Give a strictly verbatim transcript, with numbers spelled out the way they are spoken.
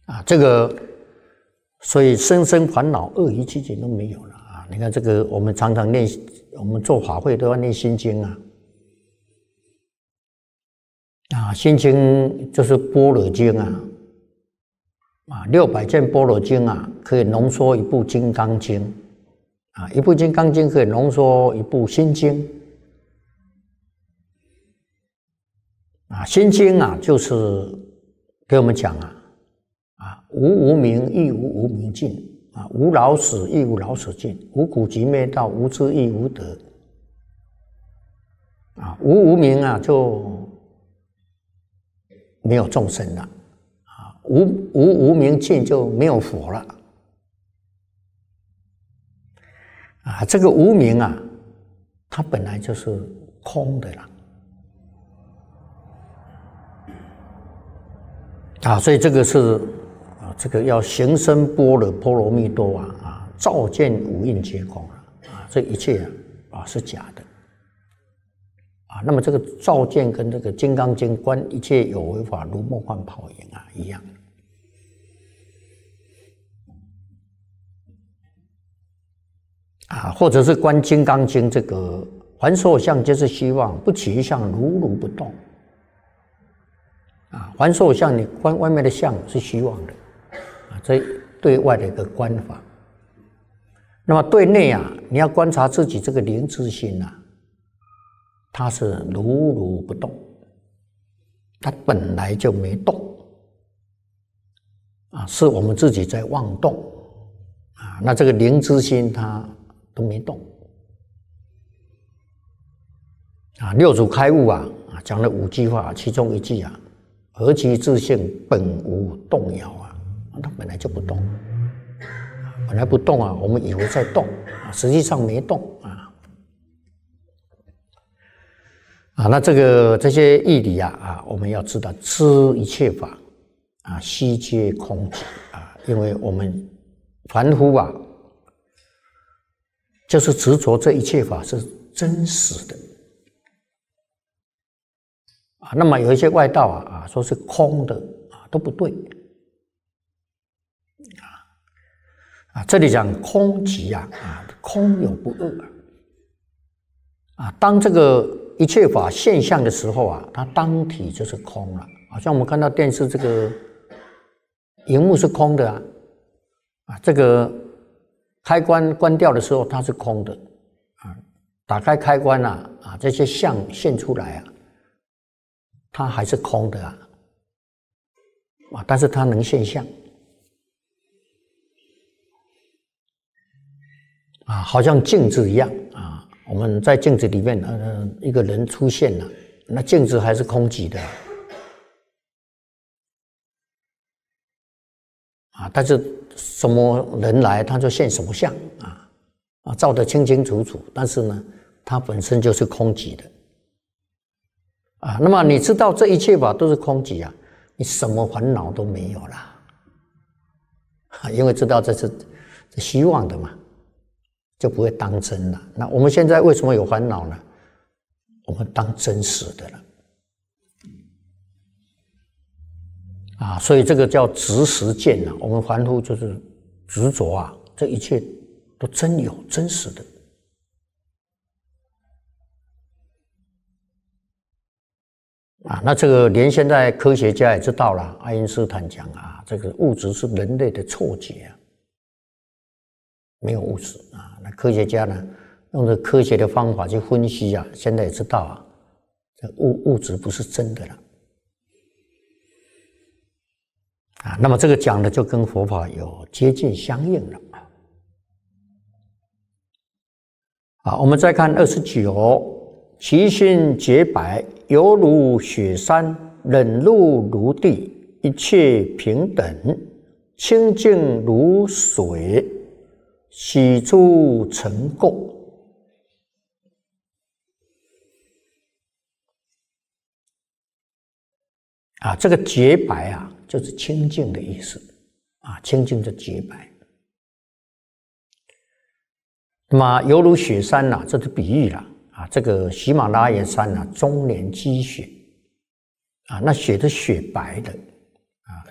啊，这个所以生生烦恼、恶疑七情都没有了啊！你看这个，我们常常念，我们做法会都要念心经啊。啊，心经就是般若经啊，啊，六百卷般若经啊，可以浓缩一部金刚经，啊，一部金刚经可以浓缩一部心经，啊，心经啊，就是给我们讲啊，啊，无无明亦无无明尽，啊，无老死亦无老死尽，无苦集灭道，无智亦无得，啊，无无明啊，就没有众生了，啊，无无无明尽就没有佛了，啊，这个无明啊，它本来就是空的啦，啊，所以这个是啊，这个要行深般若波罗蜜多啊，啊，照见五蕴皆空啊，啊，这一切啊，啊是假的。啊，那么这个照见跟这个《金刚经》观一切有为法如梦幻泡影啊一样啊，或者是观《金刚经》这个凡所有相皆是虚妄，不起一相如如不动啊，凡所有相你观外面的相是虚妄的啊，这对外的一个观法。那么对内啊，你要观察自己这个灵知心啊。它是如如不动，它本来就没动啊，是我们自己在妄动啊。那这个灵知心它都没动啊。六祖开悟啊，啊讲了五句话，其中一句啊，何其自性本无动摇啊，它本来就不动，本来不动啊，我们以为在动啊，实际上没动啊。啊，那这个这些义理啊啊，我们要知道，知一切法啊，悉皆空寂啊，因为我们凡夫啊，就是执着这一切法是真实的啊。那么有一些外道啊啊，说是空的啊，都不对啊啊。这里讲空寂啊啊，空有不二啊，当这个。一切法现象的时候啊，它当体就是空了。好像我们看到电视这个荧幕是空的啊，啊，这个开关关掉的时候它是空的啊，打开开关啊啊，这些相现出来啊，它还是空的啊，啊，但是它能现象啊，好像镜子一样啊。我们在镜子里面，呃，一个人出现了，那镜子还是空寂的啊。但是什么人来，他就现什么相啊，啊，照得清清楚楚。但是呢，它本身就是空寂的啊。那么你知道这一切法都是空寂啊，你什么烦恼都没有啦，因为知道这是这虚妄的嘛。就不会当真了。那我们现在为什么有烦恼呢？我们当真实的了啊，所以这个叫执实见啊。我们凡夫就是执着啊，这一切都真有真实的啊。那这个连现在科学家也知道了，爱因斯坦讲啊，这个物质是人类的错觉啊，没有物质啊。那科学家呢，用着科学的方法去分析啊，现在也知道啊，这物物质不是真的了啊。那么这个讲的就跟佛法有接近相应了啊。我们再看二十九，其心洁白，犹如雪山，冷露如地，一切平等，清净如水。洗诸尘垢啊，这个洁白啊，就是清净的意思啊，清净就洁白。那么犹如雪山呐、啊，这是比喻了啊。这个喜马拉雅山呐、啊，终年积雪啊，那雪是雪白的